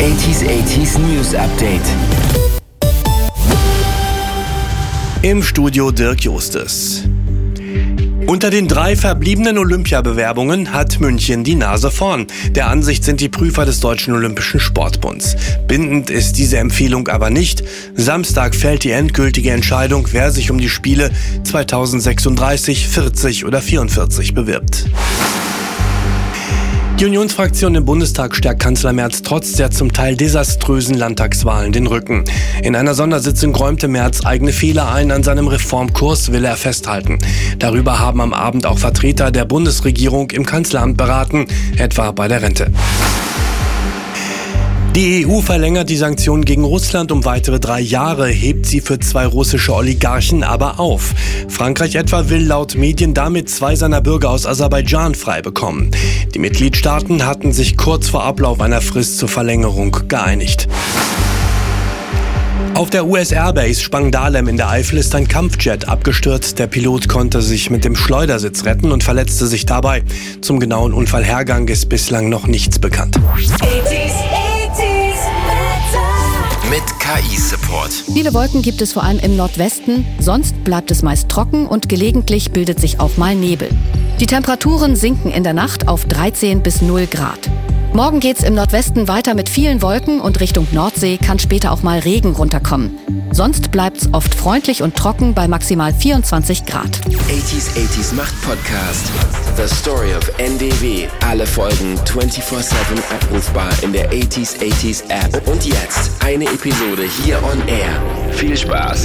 80s News Update. Im Studio Dirk Justes. Unter den 3 verbliebenen Olympiabewerbungen hat München die Nase vorn. Der Ansicht sind die Prüfer des Deutschen Olympischen Sportbunds. Bindend ist diese Empfehlung aber nicht. Samstag fällt die endgültige Entscheidung, wer sich um die Spiele 2036, 40 oder 44 bewirbt. Die Unionsfraktion im Bundestag stärkt Kanzler Merz trotz der zum Teil desaströsen Landtagswahlen den Rücken. In einer Sondersitzung räumte Merz eigene Fehler ein, an seinem Reformkurs will er festhalten. Darüber haben am Abend auch Vertreter der Bundesregierung im Kanzleramt beraten, etwa bei der Rente. Die EU verlängert die Sanktionen gegen Russland um weitere 3 Jahre, hebt sie für 2 russische Oligarchen aber auf. Frankreich etwa will laut Medien damit 2 seiner Bürger aus Aserbaidschan frei bekommen. Die Mitgliedstaaten hatten sich kurz vor Ablauf einer Frist zur Verlängerung geeinigt. Auf der US Airbase Spangdahlem in der Eifel ist ein Kampfjet abgestürzt. Der Pilot konnte sich mit dem Schleudersitz retten und verletzte sich dabei. Zum genauen Unfallhergang ist bislang noch nichts bekannt. Mit KI-Support. Viele Wolken gibt es vor allem im Nordwesten, sonst bleibt es meist trocken und gelegentlich bildet sich auch mal Nebel. Die Temperaturen sinken in der Nacht auf 13 bis 0 Grad. Morgen geht's im Nordwesten weiter mit vielen Wolken und Richtung Nordsee kann später auch mal Regen runterkommen. Sonst bleibt's oft freundlich und trocken bei maximal 24 Grad. 80s macht Podcast. The Story of NDW. Alle Folgen 24/7 abrufbar in der 80s App. Und jetzt eine Episode hier on air. Viel Spaß.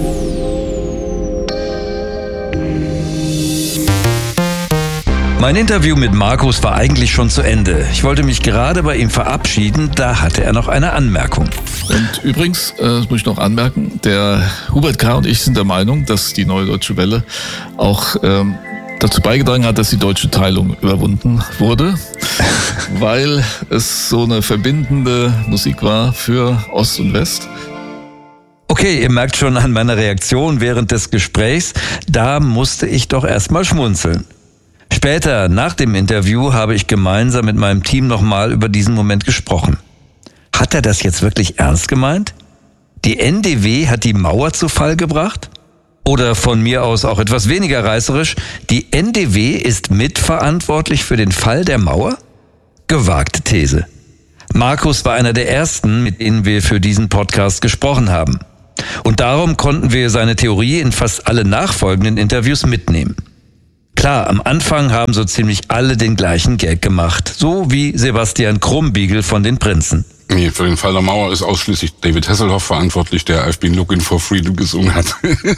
Mein Interview mit Markus war eigentlich schon zu Ende. Ich wollte mich gerade bei ihm verabschieden, da hatte er noch eine Anmerkung. Und übrigens, das muss ich noch anmerken, der Hubert K. und ich sind der Meinung, dass die Neue Deutsche Welle auch dazu beigetragen hat, dass die deutsche Teilung überwunden wurde, weil es so eine verbindende Musik war für Ost und West. Okay, ihr merkt schon an meiner Reaktion während des Gesprächs, da musste ich doch erstmal schmunzeln. Später, nach dem Interview, habe ich gemeinsam mit meinem Team nochmal über diesen Moment gesprochen. Hat er das jetzt wirklich ernst gemeint? Die NDW hat die Mauer zu Fall gebracht? Oder von mir aus auch etwas weniger reißerisch, die NDW ist mitverantwortlich für den Fall der Mauer? Gewagte These. Markus war einer der ersten, mit denen wir für diesen Podcast gesprochen haben. Und darum konnten wir seine Theorie in fast alle nachfolgenden Interviews mitnehmen. Klar, am Anfang haben so ziemlich alle den gleichen Gag gemacht, so wie Sebastian Krumbiegel von den Prinzen. Nee, für den Fall der Mauer ist ausschließlich David Hasselhoff verantwortlich, der I've been looking for freedom gesungen hat.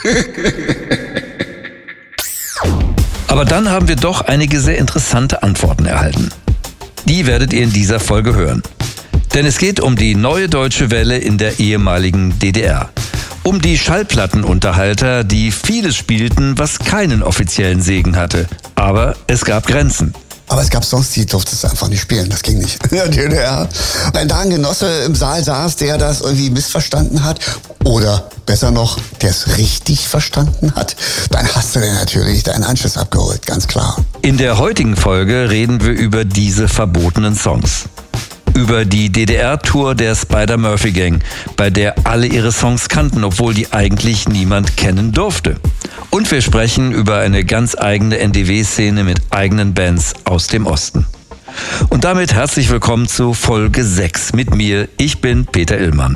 Aber dann haben wir doch einige sehr interessante Antworten erhalten. Die werdet ihr in dieser Folge hören. Denn es geht um die Neue Deutsche Welle in der ehemaligen DDR. Um die Schallplattenunterhalter, die vieles spielten, was keinen offiziellen Segen hatte. Aber es gab Grenzen. Aber es gab Songs, die durftest du einfach nicht spielen. Das ging nicht. In der DDR. Wenn da ein Genosse im Saal saß, der das irgendwie missverstanden hat, oder besser noch, der es richtig verstanden hat, dann hast du dir natürlich deinen Anschluss abgeholt, ganz klar. In der heutigen Folge reden wir über diese verbotenen Songs. Über die DDR-Tour der Spider-Murphy-Gang, bei der alle ihre Songs kannten, obwohl die eigentlich niemand kennen durfte. Und wir sprechen über eine ganz eigene NDW-Szene mit eigenen Bands aus dem Osten. Und damit herzlich willkommen zu Folge 6 mit mir. Ich bin Peter Illmann.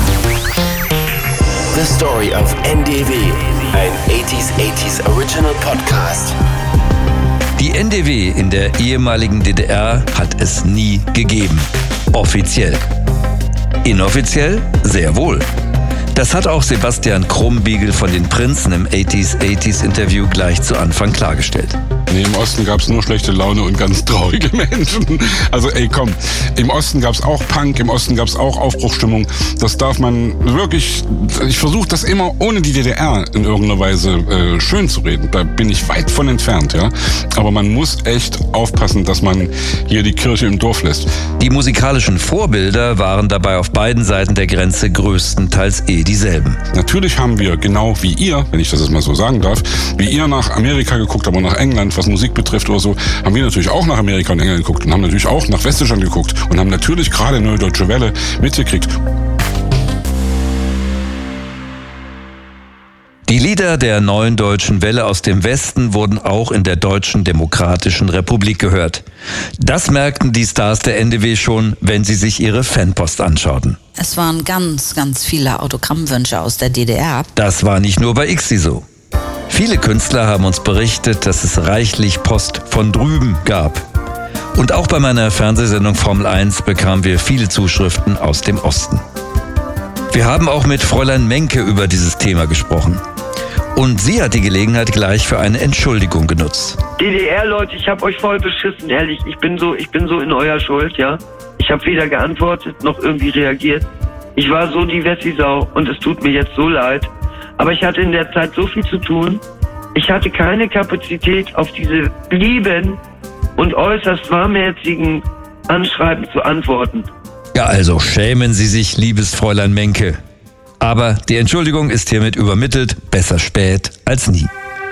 The Story of NDW. Ein 80s Original Podcast. Die NDW in der ehemaligen DDR hat es nie gegeben. Offiziell. Inoffiziell? Sehr wohl. Das hat auch Sebastian Krumbiegel von den Prinzen im 80s Interview gleich zu Anfang klargestellt. Nee, im Osten gab's nur schlechte Laune und ganz traurige Menschen. Also ey, komm, im Osten gab's auch Punk, im Osten gab's auch Aufbruchsstimmung. Das darf man wirklich, ich versuche das immer ohne die DDR in irgendeiner Weise schön zu reden. Da bin ich weit von entfernt, ja. Aber man muss echt aufpassen, dass man hier die Kirche im Dorf lässt. Die musikalischen Vorbilder waren dabei auf beiden Seiten der Grenze größtenteils dieselben. Natürlich haben wir, genau wie ihr, wenn ich das jetzt mal so sagen darf, wie ihr nach Amerika geguckt habt und nach England, was Musik betrifft oder so, haben wir natürlich auch nach Amerika und England geguckt und haben natürlich auch nach Westdeutschland geguckt und haben natürlich gerade Neue Deutsche Welle mitgekriegt. Die Lieder der Neuen Deutschen Welle aus dem Westen wurden auch in der Deutschen Demokratischen Republik gehört. Das merkten die Stars der NDW schon, wenn sie sich ihre Fanpost anschauten. Es waren ganz, ganz viele Autogrammwünsche aus der DDR. Das war nicht nur bei ICSI so. Viele Künstler haben uns berichtet, dass es reichlich Post von drüben gab. Und auch bei meiner Fernsehsendung Formel 1 bekamen wir viele Zuschriften aus dem Osten. Wir haben auch mit Fräulein Menke über dieses Thema gesprochen. Und sie hat die Gelegenheit gleich für eine Entschuldigung genutzt. DDR-Leute, ich hab euch voll beschissen, ehrlich. Ich bin so in eurer Schuld, ja. Ich habe weder geantwortet noch irgendwie reagiert. Ich war so die Wessi-Sau und es tut mir jetzt so leid. Aber ich hatte in der Zeit so viel zu tun. Ich hatte keine Kapazität, auf diese lieben und äußerst warmherzigen Anschreiben zu antworten. Ja, also schämen Sie sich, liebes Fräulein Menke. Aber die Entschuldigung ist hiermit übermittelt, besser spät als nie.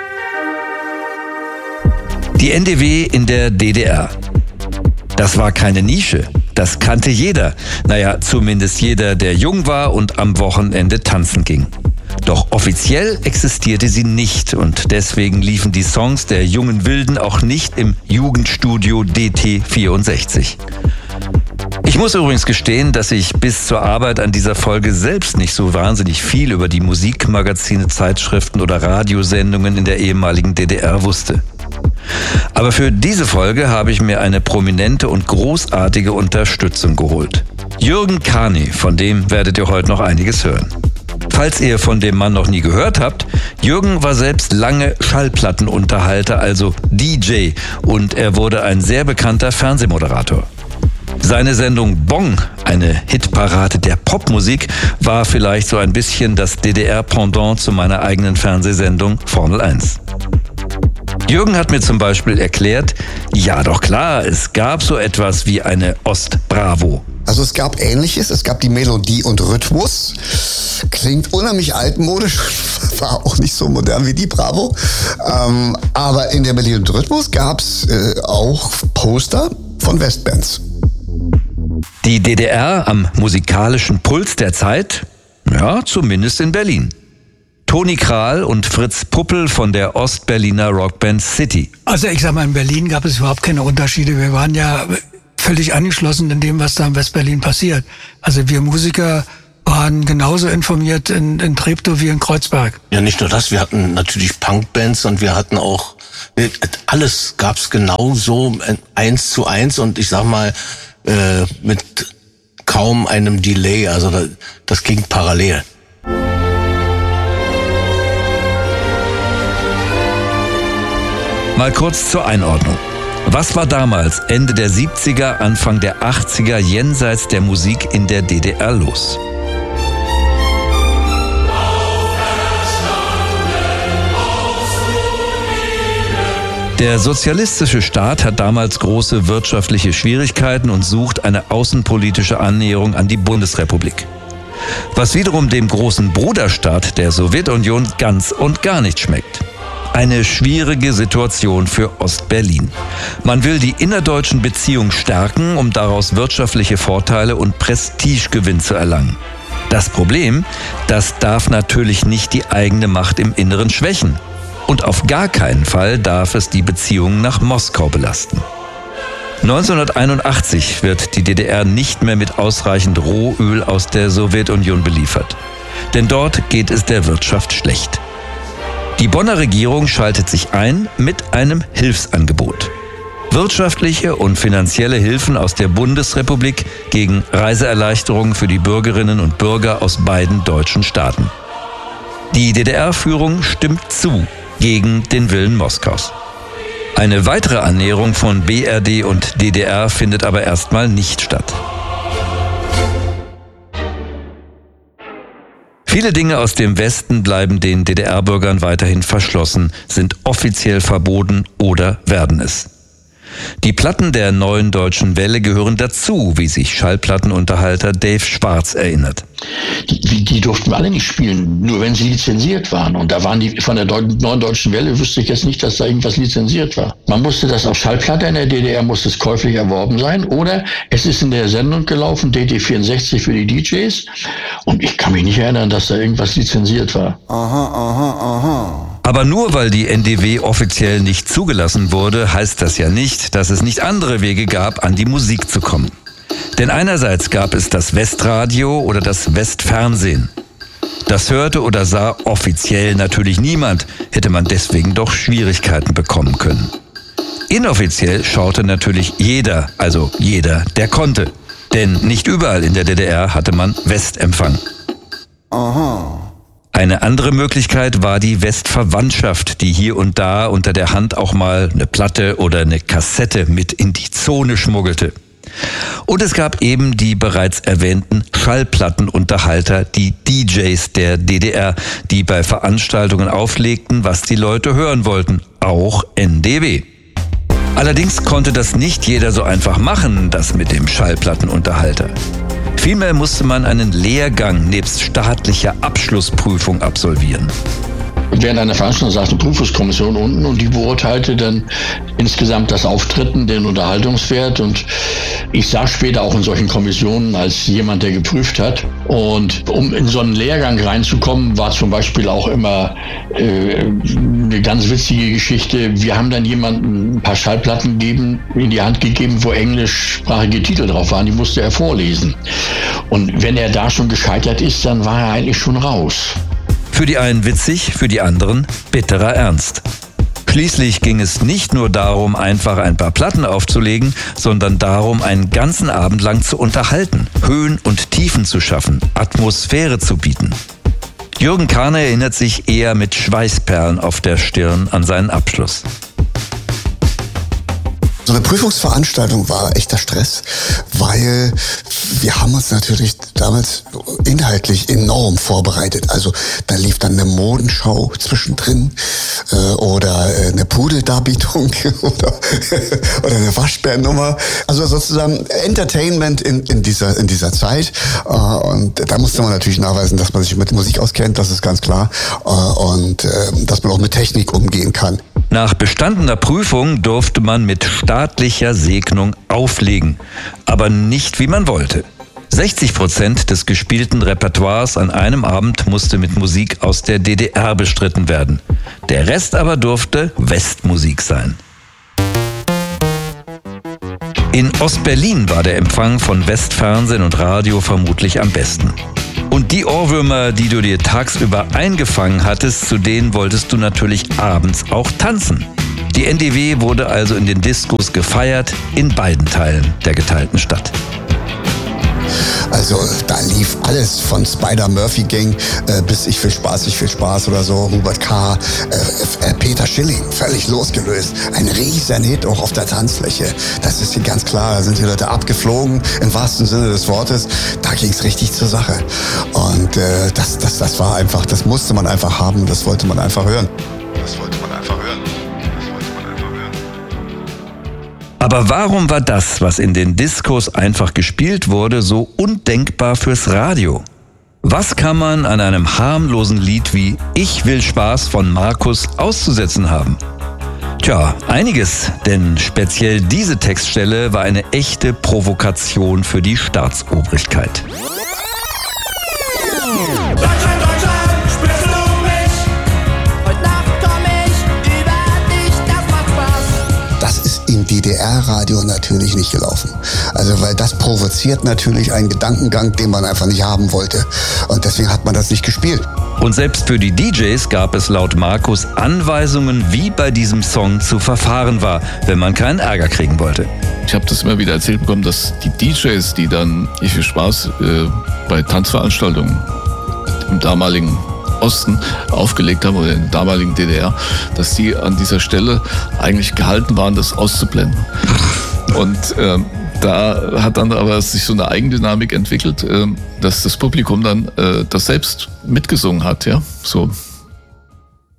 Die NDW in der DDR. Das war keine Nische, das kannte jeder. Naja, zumindest jeder, der jung war und am Wochenende tanzen ging. Doch offiziell existierte sie nicht und deswegen liefen die Songs der jungen Wilden auch nicht im Jugendstudio DT64. Ich muss übrigens gestehen, dass ich bis zur Arbeit an dieser Folge selbst nicht so wahnsinnig viel über die Musikmagazine, Zeitschriften oder Radiosendungen in der ehemaligen DDR wusste. Aber für diese Folge habe ich mir eine prominente und großartige Unterstützung geholt. Jürgen Kani, von dem werdet ihr heute noch einiges hören. Falls ihr von dem Mann noch nie gehört habt, Jürgen war selbst lange Schallplattenunterhalter, also DJ, und er wurde ein sehr bekannter Fernsehmoderator. Seine Sendung Bong, eine Hitparade der Popmusik, war vielleicht so ein bisschen das DDR-Pendant zu meiner eigenen Fernsehsendung Formel 1. Jürgen hat mir zum Beispiel erklärt, ja doch klar, es gab so etwas wie eine Ost-Bravo. Also es gab Ähnliches, es gab die Melodie und Rhythmus. Klingt unheimlich altmodisch, war auch nicht so modern wie die Bravo. Aber in der Melodie und Rhythmus gab es auch Poster von Westbands. Die DDR am musikalischen Puls der Zeit? Ja, zumindest in Berlin. Toni Kral und Fritz Puppel von der Ostberliner Rockband City. Also ich sag mal, in Berlin gab es überhaupt keine Unterschiede. Wir waren ja völlig angeschlossen in dem, was da in Westberlin passiert. Also wir Musiker waren genauso informiert in Treptow wie in Kreuzberg. Ja, nicht nur das, wir hatten natürlich Punkbands und wir hatten auch, alles gab's genau so 1:1 und ich sag mal, mit kaum einem Delay, also das ging parallel. Mal kurz zur Einordnung. Was war damals, Ende der 70er, Anfang der 80er, jenseits der Musik in der DDR los? Der sozialistische Staat hat damals große wirtschaftliche Schwierigkeiten und sucht eine außenpolitische Annäherung an die Bundesrepublik. Was wiederum dem großen Bruderstaat der Sowjetunion ganz und gar nicht schmeckt. Eine schwierige Situation für Ostberlin. Man will die innerdeutschen Beziehungen stärken, um daraus wirtschaftliche Vorteile und Prestigegewinn zu erlangen. Das Problem, das darf natürlich nicht die eigene Macht im Inneren schwächen. Und auf gar keinen Fall darf es die Beziehungen nach Moskau belasten. 1981 wird die DDR nicht mehr mit ausreichend Rohöl aus der Sowjetunion beliefert. Denn dort geht es der Wirtschaft schlecht. Die Bonner Regierung schaltet sich ein mit einem Hilfsangebot. Wirtschaftliche und finanzielle Hilfen aus der Bundesrepublik gegen Reiseerleichterungen für die Bürgerinnen und Bürger aus beiden deutschen Staaten. Die DDR-Führung stimmt zu gegen den Willen Moskaus. Eine weitere Annäherung von BRD und DDR findet aber erstmal nicht statt. Viele Dinge aus dem Westen bleiben den DDR-Bürgern weiterhin verschlossen, sind offiziell verboten oder werden es. Die Platten der Neuen Deutschen Welle gehören dazu, wie sich Schallplattenunterhalter Dave Schwarz erinnert. Die durften wir alle nicht spielen, nur wenn sie lizenziert waren. Und da waren die von der Neuen Deutschen Welle, wüsste ich jetzt nicht, dass da irgendwas lizenziert war. Man musste das auf Schallplatte in der DDR, musste es käuflich erworben sein. Oder es ist in der Sendung gelaufen, DT64 für die DJs. Und ich kann mich nicht erinnern, dass da irgendwas lizenziert war. Aber nur weil die NDW offiziell nicht zugelassen wurde, heißt das ja nicht, dass es nicht andere Wege gab, an die Musik zu kommen. Denn einerseits gab es das Westradio oder das Westfernsehen. Das hörte oder sah offiziell natürlich niemand, hätte man deswegen doch Schwierigkeiten bekommen können. Inoffiziell schaute natürlich jeder, also jeder, der konnte. Denn nicht überall in der DDR hatte man Westempfang. Eine andere Möglichkeit war die Westverwandtschaft, die hier und da unter der Hand auch mal eine Platte oder eine Kassette mit in die Zone schmuggelte. Und es gab eben die bereits erwähnten Schallplattenunterhalter, die DJs der DDR, die bei Veranstaltungen auflegten, was die Leute hören wollten, auch NDW. Allerdings konnte das nicht jeder so einfach machen, das mit dem Schallplattenunterhalter. Vielmehr musste man einen Lehrgang nebst staatlicher Abschlussprüfung absolvieren. Während einer Veranstaltung saß eine Prüfungskommission unten und die beurteilte dann insgesamt das Auftreten, den Unterhaltungswert. Und ich saß später auch in solchen Kommissionen als jemand, der geprüft hat. Und um in so einen Lehrgang reinzukommen, war zum Beispiel auch immer eine ganz witzige Geschichte. Wir haben dann jemandem ein paar Schallplatten in die Hand gegeben, wo englischsprachige Titel drauf waren. Die musste er vorlesen. Und wenn er da schon gescheitert ist, dann war er eigentlich schon raus. Für die einen witzig, für die anderen bitterer Ernst. Schließlich ging es nicht nur darum, einfach ein paar Platten aufzulegen, sondern darum, einen ganzen Abend lang zu unterhalten, Höhen und Tiefen zu schaffen, Atmosphäre zu bieten. Jürgen Karner erinnert sich eher mit Schweißperlen auf der Stirn an seinen Abschluss. So eine Prüfungsveranstaltung war echter Stress, weil wir haben uns natürlich damals inhaltlich enorm vorbereitet. Also da lief dann eine Modenschau zwischendrin oder eine Pudeldarbietung oder eine Waschbärnummer. Also sozusagen Entertainment in dieser Zeit. Und da musste man natürlich nachweisen, dass man sich mit Musik auskennt, das ist ganz klar. Und dass man auch mit Technik umgehen kann. Nach bestandener Prüfung durfte man mit staatlicher Segnung auflegen, aber nicht wie man wollte. 60% des gespielten Repertoires an einem Abend musste mit Musik aus der DDR bestritten werden. Der Rest aber durfte Westmusik sein. In Ostberlin war der Empfang von Westfernsehen und Radio vermutlich am besten. Und die Ohrwürmer, die du dir tagsüber eingefangen hattest, zu denen wolltest du natürlich abends auch tanzen. Die NDW wurde also in den Diskos gefeiert, in beiden Teilen der geteilten Stadt. Also da lief alles von Spider-Murphy-Gang bis Ich will Spaß oder so, Hubert K., Peter Schilling, völlig losgelöst. Ein riesen Hit auch auf der Tanzfläche. Das ist hier ganz klar, da sind die Leute abgeflogen, im wahrsten Sinne des Wortes. Da ging's richtig zur Sache. Und das war einfach, das musste man einfach haben, das wollte man einfach hören. Aber warum war das, was in den Diskos einfach gespielt wurde, so undenkbar fürs Radio? Was kann man an einem harmlosen Lied wie Ich will Spaß von Markus auszusetzen haben? Tja, einiges, denn speziell diese Textstelle war eine echte Provokation für die Staatsobrigkeit. Im DDR-Radio natürlich nicht gelaufen. Also weil das provoziert natürlich einen Gedankengang, den man einfach nicht haben wollte. Und deswegen hat man das nicht gespielt. Und selbst für die DJs gab es laut Markus Anweisungen, wie bei diesem Song zu verfahren war, wenn man keinen Ärger kriegen wollte. Ich habe das immer wieder erzählt bekommen, dass die DJs, die dann Ich will Spaß bei Tanzveranstaltungen im damaligen Osten aufgelegt haben oder in der damaligen DDR, dass die an dieser Stelle eigentlich gehalten waren, das auszublenden. Und da hat dann aber sich so eine Eigendynamik entwickelt, dass das Publikum dann das selbst mitgesungen hat, ja, so.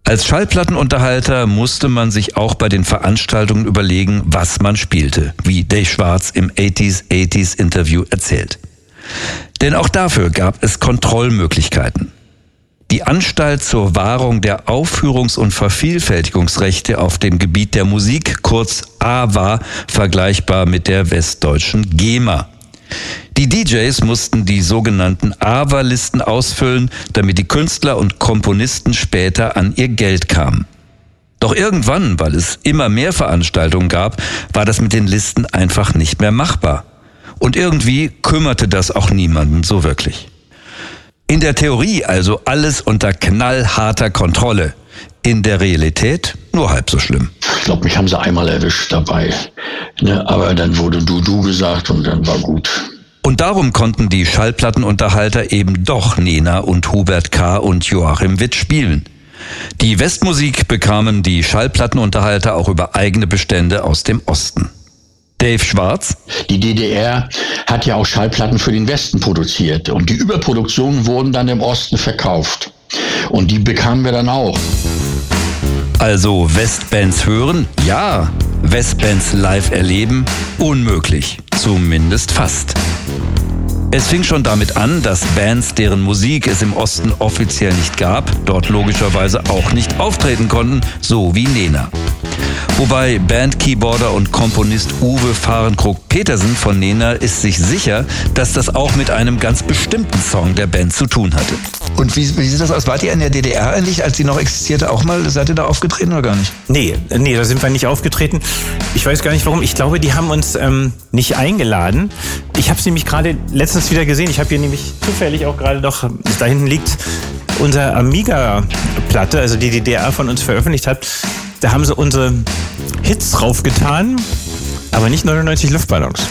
Als Schallplattenunterhalter musste man sich auch bei den Veranstaltungen überlegen, was man spielte, wie Dave Schwarz im 80s Interview erzählt. Denn auch dafür gab es Kontrollmöglichkeiten. Die Anstalt zur Wahrung der Aufführungs- und Vervielfältigungsrechte auf dem Gebiet der Musik, kurz AWA, vergleichbar mit der westdeutschen GEMA. Die DJs mussten die sogenannten AWA-Listen ausfüllen, damit die Künstler und Komponisten später an ihr Geld kamen. Doch irgendwann, weil es immer mehr Veranstaltungen gab, war das mit den Listen einfach nicht mehr machbar. Und irgendwie kümmerte das auch niemanden so wirklich. In der Theorie also alles unter knallharter Kontrolle. In der Realität nur halb so schlimm. Ich glaube, mich haben sie einmal erwischt dabei. Ne, aber dann wurde du gesagt und dann war gut. Und darum konnten die Schallplattenunterhalter eben doch Nena und Hubert K. und Joachim Witt spielen. Die Westmusik bekamen die Schallplattenunterhalter auch über eigene Bestände aus dem Osten. Dave Schwarz. Die DDR hat ja auch Schallplatten für den Westen produziert und die Überproduktionen wurden dann im Osten verkauft. Und die bekamen wir dann auch. Also Westbands hören? Ja. Westbands live erleben? Unmöglich. Zumindest fast. Es fing schon damit an, dass Bands, deren Musik es im Osten offiziell nicht gab, dort logischerweise auch nicht auftreten konnten, so wie Nena. Wobei Bandkeyboarder und Komponist Uwe Fahrenkrog-Petersen von Nena ist sich sicher, dass das auch mit einem ganz bestimmten Song der Band zu tun hatte. Und wie sieht das aus? Wart ihr in der DDR eigentlich, als die noch existierte, auch mal? Seid ihr da aufgetreten oder gar nicht? Nee, da sind wir nicht aufgetreten. Ich weiß gar nicht warum. Ich glaube, die haben uns nicht eingeladen. Ich habe es nämlich gerade letztens wieder gesehen. Ich habe hier nämlich zufällig auch gerade noch, da hinten liegt unsere Amiga-Platte, also die DDR von uns veröffentlicht hat. Da haben sie unsere Hits draufgetan, aber nicht 99 Luftballons.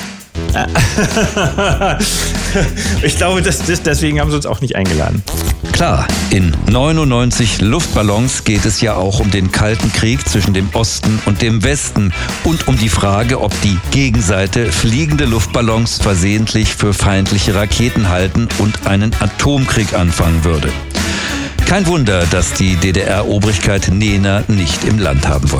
Ich glaube, deswegen haben sie uns auch nicht eingeladen. Klar, in 99 Luftballons geht es ja auch um den Kalten Krieg zwischen dem Osten und dem Westen und um die Frage, ob die Gegenseite fliegende Luftballons versehentlich für feindliche Raketen halten und einen Atomkrieg anfangen würde. Kein Wunder, dass die DDR-Obrigkeit Nena nicht im Land haben wollte.